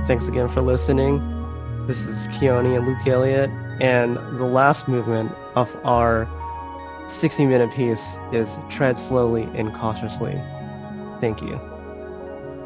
Thanks again for listening. This is Keone and Luke Elliott, and the last movement of our 60-minute piece is Tread Slowly and Cautiously. Thank you.